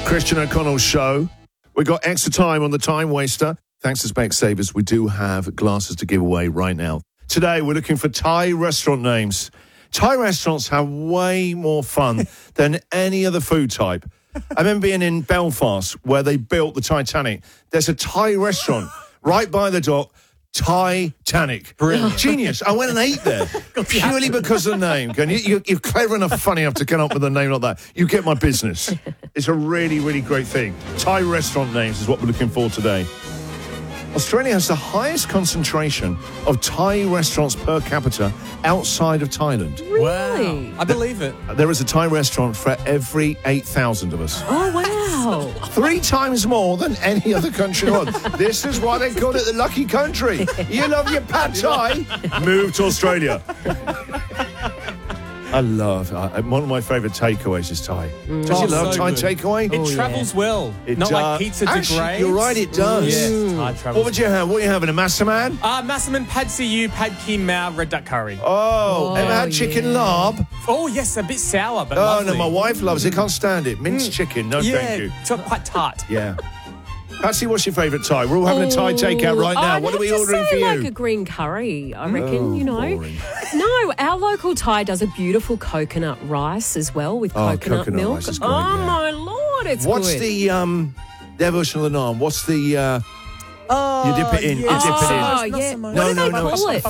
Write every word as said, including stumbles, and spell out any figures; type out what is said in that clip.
Christian O'Connell's show. We got extra time on the Time Waster. Thanks to Specsavers, we do have glasses to give away right now. Today, we're looking for Thai restaurant names. Thai restaurants have way more fun than any other food type. I remember being in Belfast where they built the Titanic. There's a Thai restaurant right by the dock. Titanic. Brilliant. Genius. I went and ate there purely because of the name. You, you, you're clever enough, funny enough to come up with a name like that. You get my business. It's a really, really great thing. Thai restaurant names is what we're looking for today. Australia has the highest concentration of Thai restaurants per capita outside of Thailand. Really? Wow. I believe it. There is a Thai restaurant for every eight thousand of us. Oh, wow. Three times more than any other country on. This is why they call it the lucky country. You love your pad Thai? Move to Australia. I love, uh, one of my favourite takeaways is Thai. Mm. Does oh, you love so Thai good. takeaway? It oh, travels yeah. well. It Not does. like pizza degrades. Actually, you're right, it does. Mm. Yeah, Thai travels. What would you have? What are you having, a Massaman? Uh, Massaman, Pad See Ew, Pad Kim Mao, red duck curry. Oh, Oh, ever had chicken yeah. larb? Oh, yes, a bit sour, but Oh, lovely. no, my wife loves it. Can't stand it. Minced Mm. chicken, no yeah, thank you. it's quite tart. Yeah. Patsy, what's your favourite Thai? We're all having a Thai takeout right now. I'd What are we have to ordering say for you? like a green curry, I reckon, Oh, you know. boring. No, our local Thai does a beautiful coconut rice as well with Oh, coconut, coconut milk. rice is great, oh, yeah. my Lord, it's What's good. the, um, their version of the naan? What's the, uh, Oh, you dip it in, you dip it in. Oh, yeah. Not so much. What No, do no, they no, call it's- it?